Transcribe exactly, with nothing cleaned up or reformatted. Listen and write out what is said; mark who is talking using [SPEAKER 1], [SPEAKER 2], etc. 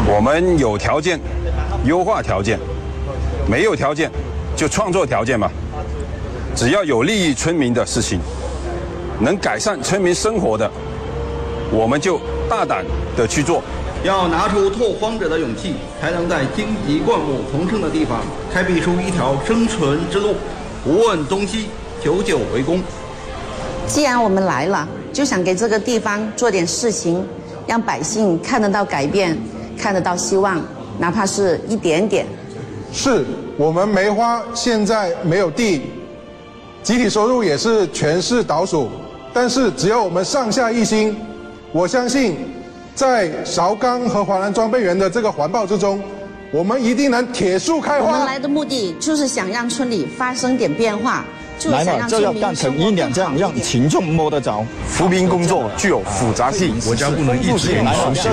[SPEAKER 1] 我们有条件优化条件，没有条件就创作条件嘛。只要有利于村民的事情，能改善村民生活的，我们就大胆的去做。
[SPEAKER 2] 要拿出拓荒者的勇气，才能在荆棘灌木丛生的地方开辟出一条生存之路。无问东西，久久为功。
[SPEAKER 3] 既然我们来了，就想给这个地方做点事情，让百姓看得到改变，看得到希望，哪怕是一点点。
[SPEAKER 4] 是我们梅花现在没有地，集体收入也是全市倒数，但是只要我们上下一心，我相信在韶冈和华南装备园的这个环抱之中，我们一定能铁树开花。
[SPEAKER 3] 我们来的目的就是想让村里发生点变化，就是想让村民
[SPEAKER 5] 来了就要干成一两这样，让群众摸得着。
[SPEAKER 6] 扶贫工作具有复杂性，国家不能一直给你输血。